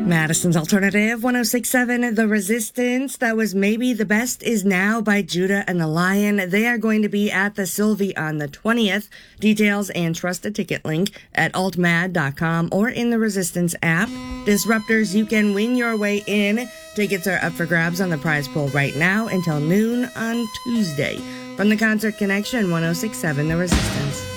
Madison's Alternative 1067, The Resistance. That was Maybe the Best Is Now by Judah and the Lion. They are going to be at the Sylvie on the 20th. Details and trust a ticket link at altmad.com or in the Resistance app. Disruptors, you can win your way in. Tickets are up for grabs on the prize pool right now until noon on Tuesday. From the Concert Connection 1067, The Resistance.